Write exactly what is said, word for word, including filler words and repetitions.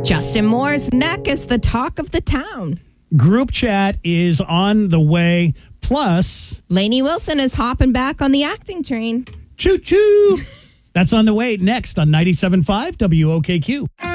Justin Moore's neck is the talk of the town. Group chat is on the way. Plus, Lainey Wilson is hopping back on the acting train. Choo choo. That's on the way next on ninety-seven point five W O K Q.